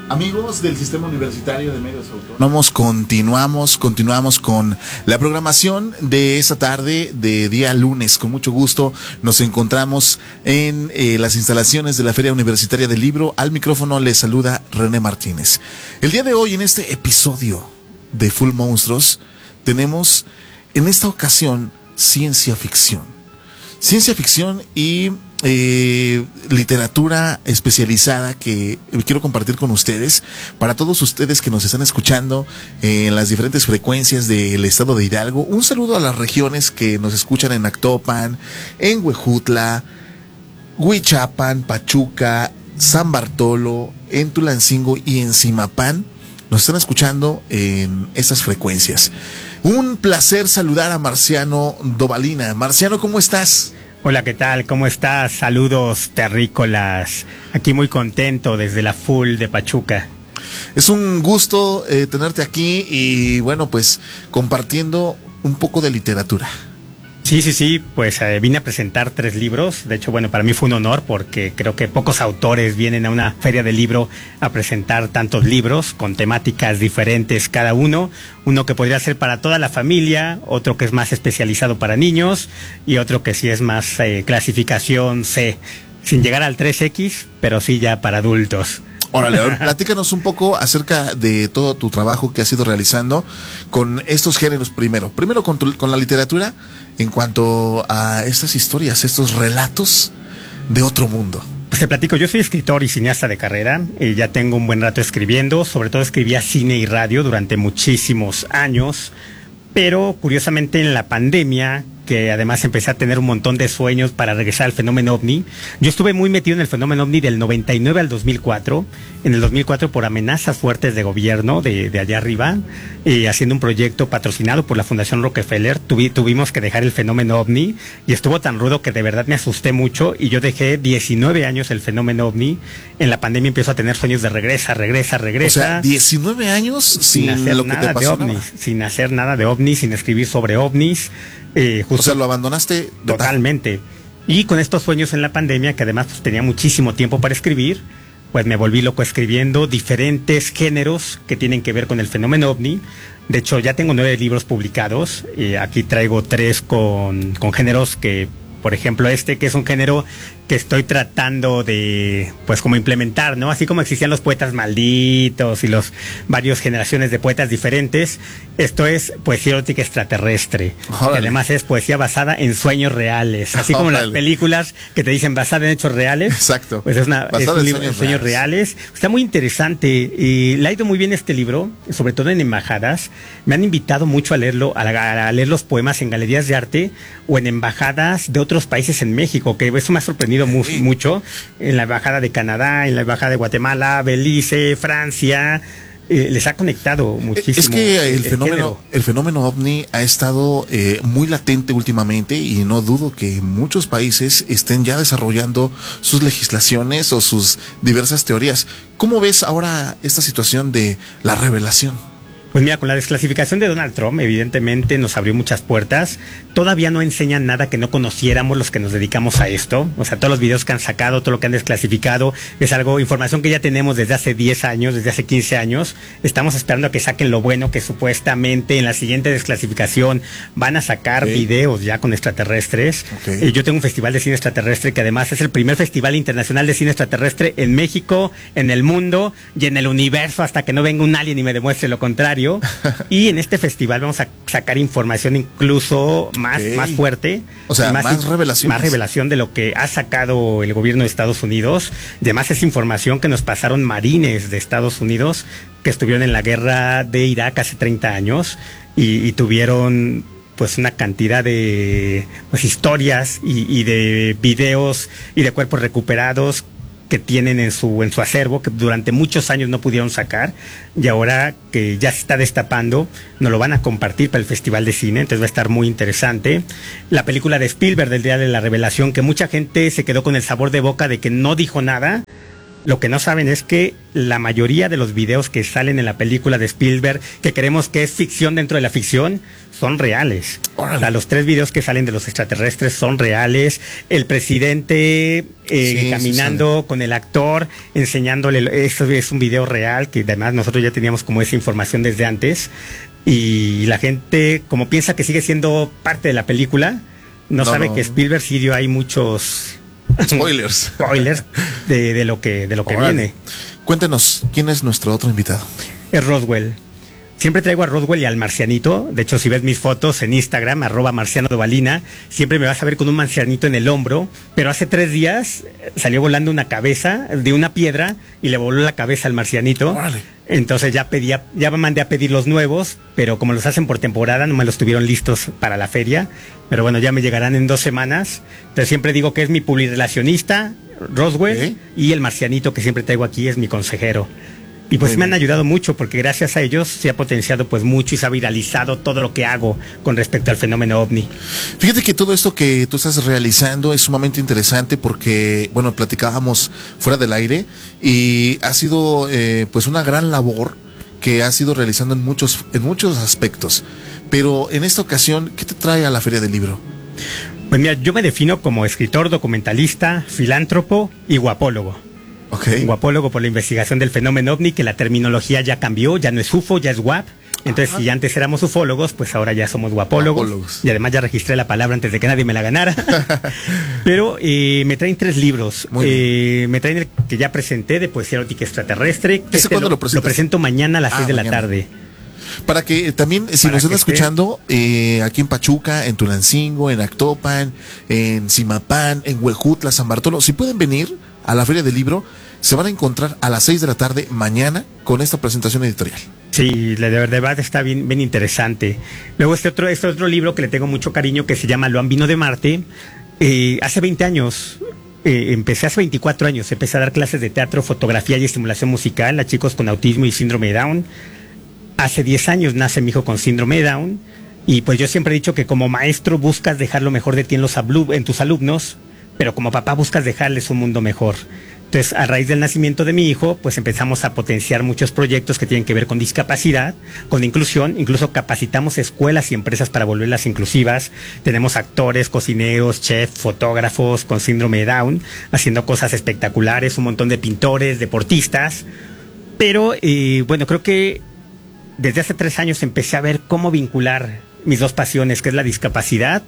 Amigos del Sistema Universitario de Medios Autónomos, continuamos con la programación de esta tarde de día lunes. Con mucho gusto nos encontramos en las instalaciones de la Feria Universitaria del Libro. Al micrófono les saluda René Martínez. El día de hoy, en este episodio de Full Monstruos, tenemos en esta ocasión ciencia ficción y literatura especializada que quiero compartir con ustedes, para todos ustedes que nos están escuchando en las diferentes frecuencias del estado de Hidalgo. Un saludo a las regiones que nos escuchan en Actopan, en Huejutla, Huichapan, Pachuca, San Bartolo, en Tulancingo y en Zimapán. Nos están escuchando en esas frecuencias. Un placer saludar a Marciano Dovalina. Marciano, ¿cómo estás? Hola, ¿qué tal? ¿Cómo estás? Saludos terrícolas. Aquí muy contento desde la Full de Pachuca. Es un gusto tenerte aquí y bueno, pues compartiendo un poco de literatura. Sí, pues vine a presentar 3 libros. De hecho, bueno, para mí fue un honor porque creo que pocos autores vienen a una feria de libro a presentar tantos libros con temáticas diferentes cada uno. Uno que podría ser para toda la familia, otro que es más especializado para niños y otro que sí es más clasificación C, sin llegar al 3X, pero sí ya para adultos. Órale, platícanos un poco acerca de todo tu trabajo que has ido realizando con estos géneros primero con la literatura, en cuanto a estas historias, estos relatos de otro mundo. Pues te platico, yo soy escritor y cineasta de carrera, ya tengo un buen rato escribiendo, sobre todo escribía cine y radio durante muchísimos años, pero curiosamente en la pandemia, que además empecé a tener un montón de sueños para regresar al fenómeno OVNI. Yo estuve muy metido en el fenómeno OVNI del 99 al 2004. En el 2004 por amenazas fuertes de gobierno de allá arriba, haciendo un proyecto patrocinado por la Fundación Rockefeller, tuvimos que dejar el fenómeno OVNI y estuvo tan rudo que de verdad me asusté mucho y yo dejé 19 años el fenómeno OVNI. En la pandemia empiezo a tener sueños de regresa. O sea, 19 años sin hacer lo nada que te pasó, de ovnis, sin hacer nada de ovnis, sin escribir sobre ovnis. O sea, lo abandonaste totalmente. Y con estos sueños en la pandemia, que además pues, tenía muchísimo tiempo para escribir, pues me volví loco escribiendo diferentes géneros que tienen que ver con el fenómeno OVNI. De hecho, ya tengo 9 libros publicados. Aquí traigo 3 con géneros que, por ejemplo, que es un género que estoy tratando de, pues, como implementar, ¿no? Así como existían los poetas malditos y los varias generaciones de poetas diferentes, esto es poesía erótica extraterrestre. Que además es poesía basada en sueños reales. Así como las películas que te dicen basada en hechos reales. Exacto. Pues es un libro de sueños reales. Está muy interesante y le ha ido muy bien este libro, sobre todo en embajadas. Me han invitado mucho a leerlo, a leer los poemas en galerías de arte o en embajadas de otros países en México, que eso me ha sorprendido mucho, en la embajada de Canadá, en la embajada de Guatemala, Belice, Francia, les ha conectado muchísimo. Es que el fenómeno OVNI ha estado muy latente últimamente y no dudo que muchos países estén ya desarrollando sus legislaciones o sus diversas teorías. ¿Cómo ves ahora esta situación de la revelación? Pues mira, con la desclasificación de Donald Trump, evidentemente nos abrió muchas puertas. Todavía no enseñan nada que no conociéramos los que nos dedicamos a esto. O sea, todos los videos que han sacado, todo lo que han desclasificado, es información que ya tenemos desde hace 10 años, desde hace 15 años. Estamos esperando a que saquen lo bueno, que supuestamente en la siguiente desclasificación van a sacar videos ya con extraterrestres. Yo tengo un festival de cine extraterrestre que además es el primer festival internacional de cine extraterrestre en México, en el mundo y en el universo, hasta que no venga un alien y me demuestre lo contrario. Y en este festival vamos a sacar información incluso más fuerte. O sea, más revelaciones. Más revelación de lo que ha sacado el gobierno de Estados Unidos. Además es información que nos pasaron marines de Estados Unidos que estuvieron en la guerra de Irak hace 30 años y tuvieron pues una cantidad de historias y de videos y de cuerpos recuperados que tienen en su acervo, que durante muchos años no pudieron sacar, y ahora que ya se está destapando, nos lo van a compartir para el Festival de Cine, entonces va a estar muy interesante. La película de Spielberg del Día de la Revelación, que mucha gente se quedó con el sabor de boca de que no dijo nada. Lo que no saben es que la mayoría de los videos que salen en la película de Spielberg, que creemos que es ficción dentro de la ficción, son reales. Órale. O sea, los 3 videos que salen de los extraterrestres son reales. El presidente caminando con el actor, enseñándole, eso es un video real, que además nosotros ya teníamos como esa información desde antes. Y la gente, como piensa que sigue siendo parte de la película, no sabe que Spielberg sí dio ahí muchos spoilers de lo que viene. Cuéntenos, ¿quién es nuestro otro invitado? Es Roswell. Siempre traigo a Roswell y al marcianito. De hecho, si ves mis fotos en Instagram, @marcianodovalina, siempre me vas a ver con un marcianito en el hombro. Pero hace 3 días salió volando una cabeza de una piedra y le voló la cabeza al marcianito. Órale. Entonces ya mandé a pedir los nuevos, pero como los hacen por temporada, no me los tuvieron listos para la feria. Pero bueno, ya me llegarán en 2 semanas. Entonces siempre digo que es mi publirelacionista, Roswell, y el marcianito que siempre traigo aquí es mi consejero. Y pues me han ayudado mucho porque gracias a ellos se ha potenciado pues mucho y se ha viralizado todo lo que hago con respecto al fenómeno OVNI. Fíjate que todo esto que tú estás realizando es sumamente interesante porque, bueno, platicábamos fuera del aire y ha sido pues una gran labor que has ido realizando en muchos aspectos. Pero en esta ocasión, ¿qué te trae a la Feria del Libro? Pues mira, yo me defino como escritor, documentalista, filántropo y guapólogo. Okay. Guapólogo por la investigación del fenómeno OVNI, que la terminología ya cambió, ya no es UFO, ya es WAP. Entonces, si antes éramos ufólogos, pues ahora ya somos guapólogos. Y además ya registré la palabra antes de que nadie me la ganara. Pero me traen 3 libros. Me traen el que ya presenté de poesía erótica extraterrestre. ¿Ese cuándo lo presentas? Lo presento mañana a las 6 de la tarde. Para que también, si nos están escuchando, aquí en Pachuca, en Tulancingo, en Actopan, en Zimapán, en Huejutla, San Bartolo, si pueden venir a la Feria del Libro, se van a encontrar a las 6 de la tarde mañana con esta presentación editorial. Sí, de verdad está bien interesante. Luego este otro libro que le tengo mucho cariño, que se llama Lo Ambino de Marte. Hace 20 años, hace 24 años, empecé a dar clases de teatro, fotografía y estimulación musical a chicos con autismo y síndrome de Down. Hace 10 años nace mi hijo con síndrome de Down. Y pues yo siempre he dicho que como maestro buscas dejar lo mejor de ti en tus alumnos, pero como papá buscas dejarles un mundo mejor. Entonces, a raíz del nacimiento de mi hijo, pues empezamos a potenciar muchos proyectos que tienen que ver con discapacidad, con inclusión. Incluso capacitamos escuelas y empresas para volverlas inclusivas. Tenemos actores, cocineros, chefs, fotógrafos con síndrome de Down, haciendo cosas espectaculares, un montón de pintores, deportistas. Pero, bueno, creo que desde hace 3 años empecé a ver cómo vincular mis 2 pasiones, que es la discapacidad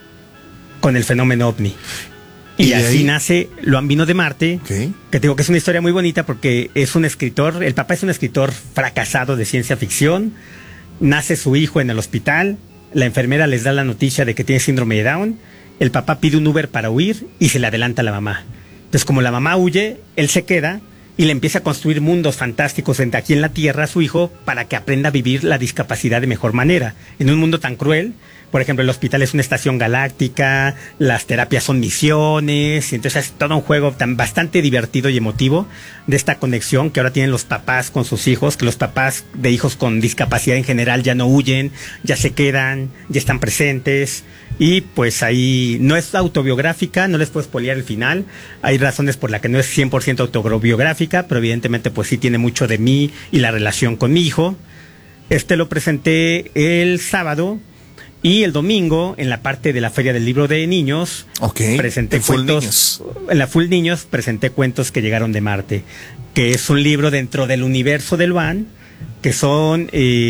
con el fenómeno OVNI. Y así nace Lo Ambino de Marte, que digo que es una historia muy bonita porque es un escritor, el papá es un escritor fracasado de ciencia ficción, nace su hijo en el hospital, la enfermera les da la noticia de que tiene síndrome de Down, el papá pide un Uber para huir y se le adelanta a la mamá. Entonces, como la mamá huye, él se queda y le empieza a construir mundos fantásticos aquí en la Tierra a su hijo para que aprenda a vivir la discapacidad de mejor manera. En un mundo tan cruel, por ejemplo, el hospital es una estación galáctica, las terapias son misiones, y entonces es todo un juego bastante divertido y emotivo de esta conexión que ahora tienen los papás con sus hijos, que los papás de hijos con discapacidad en general ya no huyen, ya se quedan, ya están presentes. Y pues ahí no es autobiográfica, no les puedo spoilear el final. Hay razones por las que no es 100% autobiográfica, pero evidentemente pues sí tiene mucho de mí y la relación con mi hijo. Lo presenté el sábado y el domingo en la parte de la Feria del Libro de Niños. Presenté cuentos. En la Full Niños presenté cuentos que llegaron de Marte, que es un libro dentro del universo del Van, que son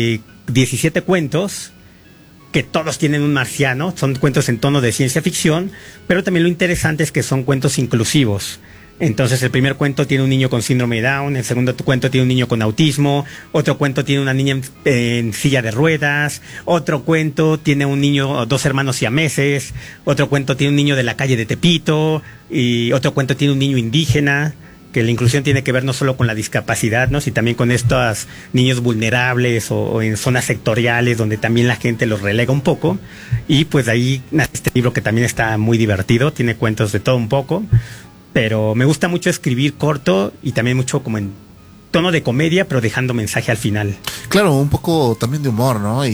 17 cuentos que todos tienen un marciano, son cuentos en tono de ciencia ficción, pero también lo interesante es que son cuentos inclusivos. Entonces el primer cuento tiene un niño con síndrome de Down, el segundo cuento tiene un niño con autismo, otro cuento tiene una niña en silla de ruedas, otro cuento tiene un niño, 2 hermanos siameses, otro cuento tiene un niño de la calle de Tepito, y otro cuento tiene un niño indígena. Que la inclusión tiene que ver no solo con la discapacidad, ¿no?, sino también con estos niños vulnerables o en zonas sectoriales donde también la gente los relega un poco. Y pues de ahí nace este libro que también está muy divertido, tiene cuentos de todo un poco, pero me gusta mucho escribir corto y también mucho como en tono de comedia, pero dejando mensaje al final. Claro, un poco también de humor, ¿no?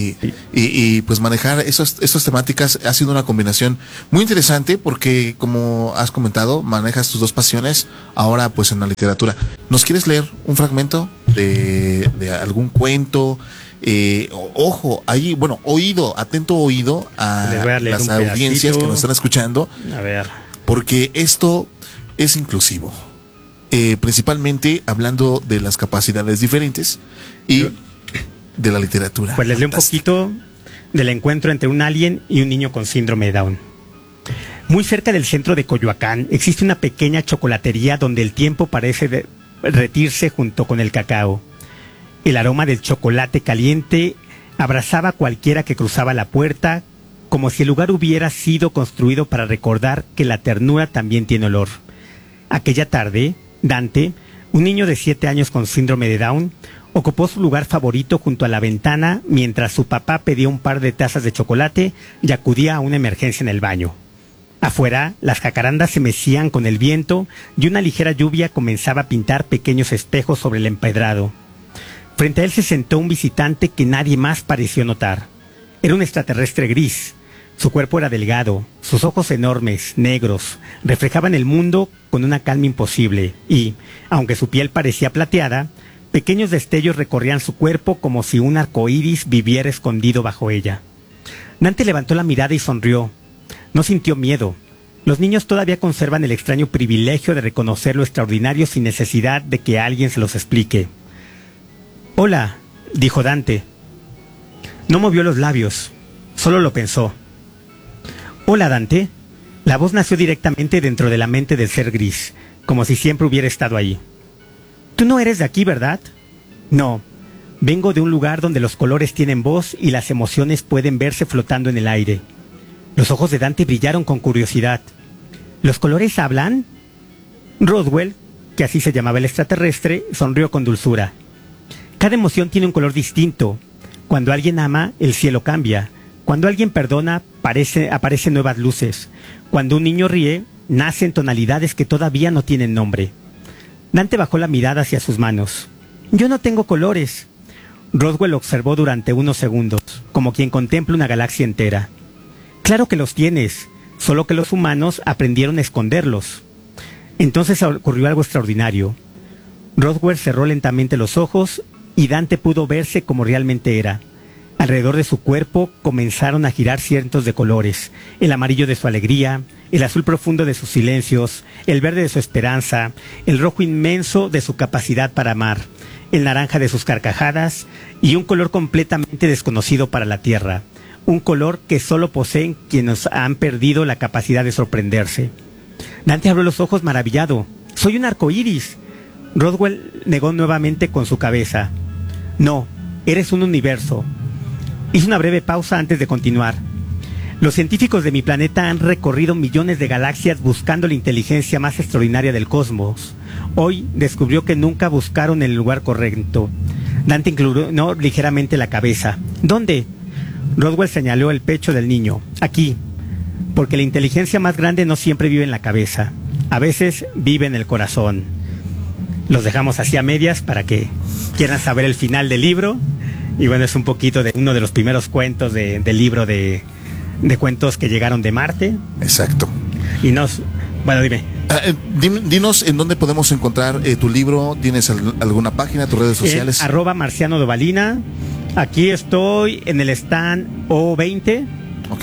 Y pues manejar esas temáticas ha sido una combinación muy interesante porque, como has comentado, manejas tus 2 pasiones ahora pues en la literatura. ¿Nos quieres leer un fragmento de algún cuento Ojo, ahí, bueno, atento oído a las audiencias que nos están escuchando. A ver. Porque esto es inclusivo. Principalmente hablando de las capacidades diferentes y de la literatura. Pues les leo un poquito del encuentro entre un alien y un niño con síndrome de Down. Muy cerca del centro de Coyoacán existe una pequeña chocolatería donde el tiempo parece derretirse junto con el cacao. El aroma del chocolate caliente abrazaba a cualquiera que cruzaba la puerta, como si el lugar hubiera sido construido para recordar que la ternura también tiene olor. Aquella tarde, Dante, un niño de 7 años con síndrome de Down, ocupó su lugar favorito junto a la ventana mientras su papá pedía un par de tazas de chocolate y acudía a una emergencia en el baño. Afuera, las jacarandas se mecían con el viento y una ligera lluvia comenzaba a pintar pequeños espejos sobre el empedrado. Frente a él se sentó un visitante que nadie más pareció notar. Era un extraterrestre gris. Su cuerpo era delgado, sus ojos enormes, negros, reflejaban el mundo con una calma imposible y, aunque su piel parecía plateada, pequeños destellos recorrían su cuerpo como si un arcoíris viviera escondido bajo ella. Dante levantó la mirada y sonrió. No sintió miedo. Los niños todavía conservan el extraño privilegio de reconocer lo extraordinario sin necesidad de que alguien se los explique. «Hola», dijo Dante. No movió los labios, solo lo pensó. «Hola, Dante». La voz nació directamente dentro de la mente del ser gris, como si siempre hubiera estado ahí. «Tú no eres de aquí, ¿verdad?» «No, vengo de un lugar donde los colores tienen voz y las emociones pueden verse flotando en el aire». Los ojos de Dante brillaron con curiosidad. ¿Los colores hablan? Roswell, que así se llamaba el extraterrestre, sonrió con dulzura. Cada emoción tiene un color distinto. Cuando alguien ama, el cielo cambia. Cuando alguien perdona, aparecen nuevas luces. Cuando un niño ríe, nacen tonalidades que todavía no tienen nombre. Dante bajó la mirada hacia sus manos. «Yo no tengo colores». Roswell observó durante unos segundos, como quien contempla una galaxia entera. «Claro que los tienes, solo que los humanos aprendieron a esconderlos». Entonces ocurrió algo extraordinario. Roswell cerró lentamente los ojos y Dante pudo verse como realmente era. Alrededor de su cuerpo comenzaron a girar cientos de colores: el amarillo de su alegría, el azul profundo de sus silencios, el verde de su esperanza, el rojo inmenso de su capacidad para amar, el naranja de sus carcajadas y un color completamente desconocido para la Tierra. Un color que solo poseen quienes han perdido la capacidad de sorprenderse. Dante abrió los ojos maravillado. «¡Soy un arcoíris!» Roswell negó nuevamente con su cabeza. «No, eres un universo». Hizo una breve pausa antes de continuar. «Los científicos de mi planeta han recorrido millones de galaxias buscando la inteligencia más extraordinaria del cosmos. Hoy descubrió que nunca buscaron el lugar correcto». Dante inclinó ligeramente la cabeza. «¿Dónde?» Roswell señaló el pecho del niño. «Aquí, porque la inteligencia más grande no siempre vive en la cabeza. A veces vive en el corazón». Los dejamos así a medias para que quieran saber el final del libro. Y bueno, es un poquito de uno de los primeros cuentos del libro de cuentos que llegaron de Marte. Exacto. Y bueno, dime. Dinos en dónde podemos encontrar tu libro. ¿Tienes alguna página, tus redes sociales? @marcianodovalina. Aquí estoy en el stand O20. Ok.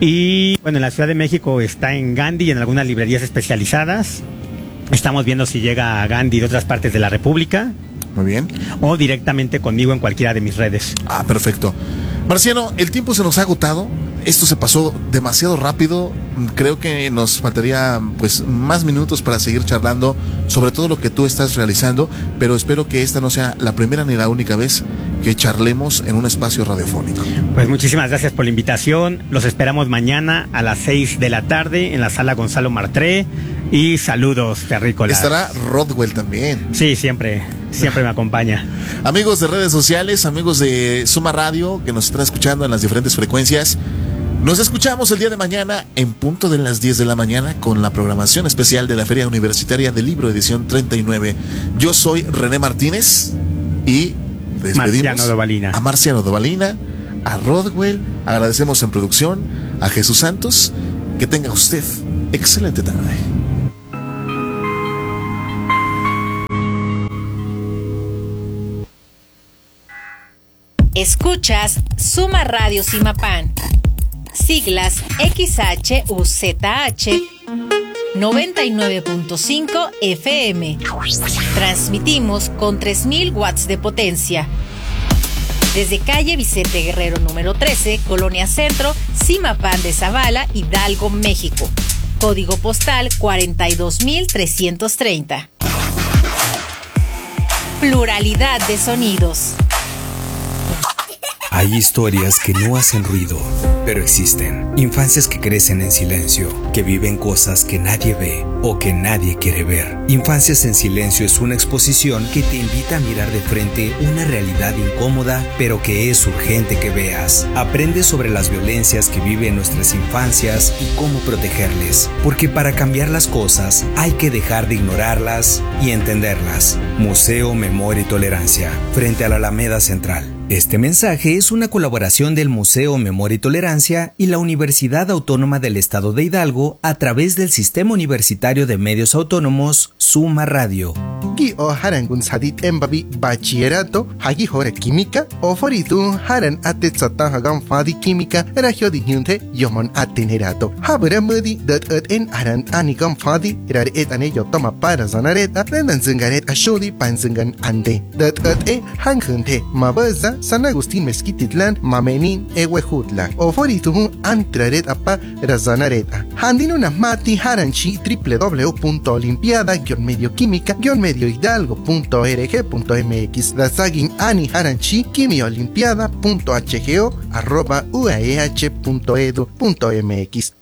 Y bueno, en la Ciudad de México está en Gandhi y en algunas librerías especializadas. Estamos viendo si llega a Gandhi de otras partes de la República. Muy bien. O directamente conmigo en cualquiera de mis redes. Ah, perfecto. Marciano, el tiempo se nos ha agotado. Esto se pasó demasiado rápido. Creo que nos faltaría pues más minutos para seguir charlando sobre todo lo que tú estás realizando, pero espero que esta no sea la primera ni la única vez que charlemos en un espacio radiofónico. Pues muchísimas gracias por la invitación. Los esperamos mañana a las 6 de la tarde en la sala Gonzalo Martré. Y saludos, terrícolas. Estará Roswell también. Sí, siempre me acompaña. Amigos de redes sociales, amigos de Suma Radio que nos están escuchando en las diferentes frecuencias, nos escuchamos el día de mañana en punto de las 10 de la mañana con la programación especial de la Feria Universitaria del Libro edición 39. Yo soy René Martínez y despedimos a Marciano Dovalina, a Roswell, agradecemos en producción a Jesús Santos. Que tenga usted excelente tarde. Escuchas Suma Radio Zimapán, siglas XHUZH 99.5 FM. Transmitimos con 3000 watts de potencia. Desde calle Vicente Guerrero número 13, Colonia Centro, Zimapán de Zavala, Hidalgo, México. Código postal 42330. Pluralidad de sonidos. Hay historias que no hacen ruido, pero existen. Infancias que crecen en silencio, que viven cosas que nadie ve o que nadie quiere ver. Infancias en Silencio es una exposición que te invita a mirar de frente una realidad incómoda, pero que es urgente que veas. Aprende sobre las violencias que viven nuestras infancias y cómo protegerles. Porque para cambiar las cosas hay que dejar de ignorarlas y entenderlas. Museo Memoria y Tolerancia, frente a la Alameda Central. Este mensaje es una colaboración del Museo Memoria y Tolerancia y la Universidad Autónoma del Estado de Hidalgo a través del Sistema Universitario de Medios Autónomos, Suma Radio. Gi o haran gun sadit embabi bachillerato, hagi hore química, o foritu haran atet sata hagam fadi química, eragio di hyunte yomon atenerato. Habra mudi dat en aran anigam fadi, erar et anello toma para zanareta, rendan zingaret ashodi pan zingan ande. Dat hankunte, mabaza, San Agustín Mezquititlán, Mamenín, Ehuejutla. O foritu antraret apa razanareta. Handino na mati haranchi www.olimpiada-medioquímica-mediohidalgo.org.mx. Dasagin ani haranchi quimiolimpiada.hgo@uah.edu.mx.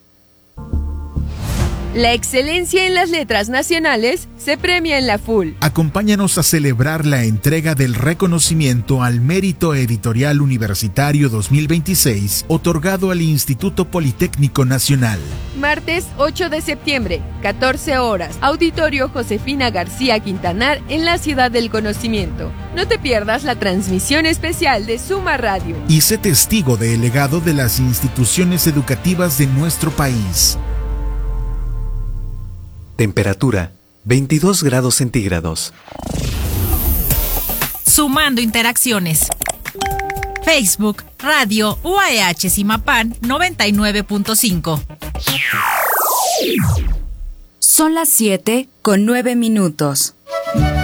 La excelencia en las letras nacionales se premia en la FUL. Acompáñanos a celebrar la entrega del reconocimiento al Mérito Editorial Universitario 2026, otorgado al Instituto Politécnico Nacional. Martes 8 de septiembre, 14 horas, Auditorio Josefina García Quintanar en la Ciudad del Conocimiento. No te pierdas la transmisión especial de Suma Radio. Y sé testigo del legado de las instituciones educativas de nuestro país. Temperatura 22 grados centígrados. Sumando interacciones. Facebook, Radio UAH Zimapán 99.5. Son las 7:09.